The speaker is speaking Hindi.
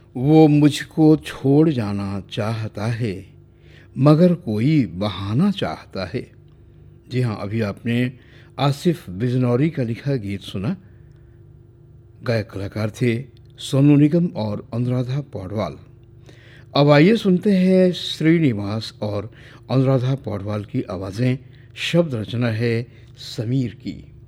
वो मुझको छोड़ जाना चाहता है, मगर कोई बहाना चाहता है। जी हाँ, अभी आपने आसिफ बिजनौरी का लिखा गीत सुना। गायक कलाकार थे सोनू निगम और अनुराधा पौडवाल। अब आइए सुनते हैं श्रीनिवास और अनुराधा पौडवाल की आवाज़ें। शब्द रचना है समीर की।